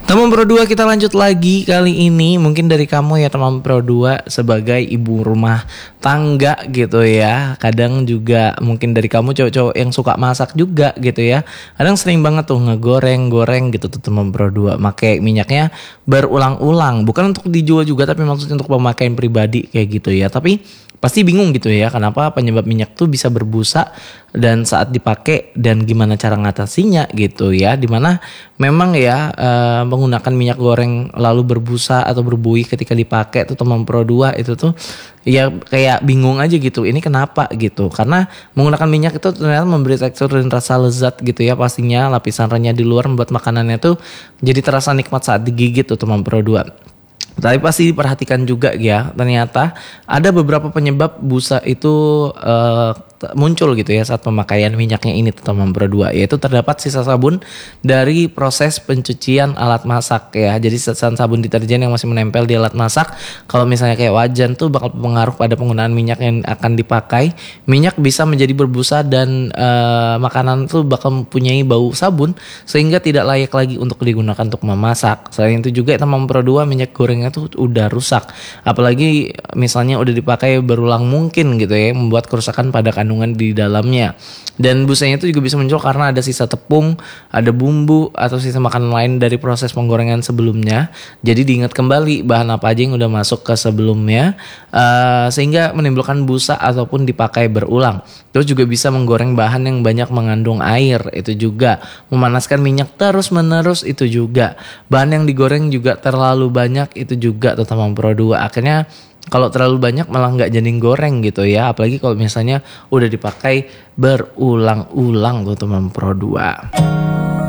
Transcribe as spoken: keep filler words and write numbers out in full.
Teman Pro dua, kita lanjut lagi kali ini. Mungkin dari kamu ya teman Pro dua sebagai ibu rumah tangga gitu ya. Kadang juga mungkin dari kamu cowok-cowok yang suka masak juga gitu ya. Kadang sering banget tuh ngegoreng-goreng gitu tuh teman Pro dua. Pakai minyaknya berulang-ulang. Bukan untuk dijual juga tapi maksudnya untuk pemakaian pribadi kayak gitu ya. Tapi pasti bingung gitu ya, kenapa penyebab minyak tuh bisa berbusa dan saat dipakai dan gimana cara ngatasinya gitu ya. Dimana memang ya e, menggunakan minyak goreng lalu berbusa atau berbuih ketika dipakai tuh teman Pro dua itu tuh ya kayak bingung aja gitu, ini kenapa gitu. Karena menggunakan minyak itu ternyata memberi tekstur dan rasa lezat gitu ya. Pastinya lapisan renyah di luar membuat makanannya tuh jadi terasa nikmat saat digigit tuh teman Pro dua. Tapi pasti diperhatikan juga ya, ternyata ada beberapa penyebab busa itu uh, muncul gitu ya saat pemakaian minyaknya ini teman Pro dua, yaitu terdapat sisa sabun dari proses pencucian alat masak ya. Jadi sisa sabun deterjen yang masih menempel di alat masak, kalau misalnya kayak wajan tuh bakal berpengaruh pada penggunaan minyak yang akan dipakai. Minyak bisa menjadi berbusa dan uh, makanan tuh bakal mempunyai bau sabun sehingga tidak layak lagi untuk digunakan untuk memasak. Selain itu juga teman Pro dua, minyak gorengnya tuh udah rusak, apalagi misalnya udah dipakai berulang mungkin gitu ya, membuat kerusakan pada kandungan di dalamnya. Dan busanya itu juga bisa muncul karena ada sisa tepung, ada bumbu atau sisa makanan lain dari proses penggorengan sebelumnya. Jadi diingat kembali bahan apa aja yang udah masuk ke sebelumnya, uh, sehingga menimbulkan busa ataupun dipakai berulang. Terus juga bisa menggoreng bahan yang banyak mengandung air, itu juga memanaskan minyak terus menerus, itu juga bahan yang digoreng juga terlalu banyak, itu juga tuh teman Pro dua. Akhirnya kalau terlalu banyak malah nggak jadi goreng gitu ya, apalagi kalau misalnya udah dipakai berulang-ulang tuh teman Pro dua.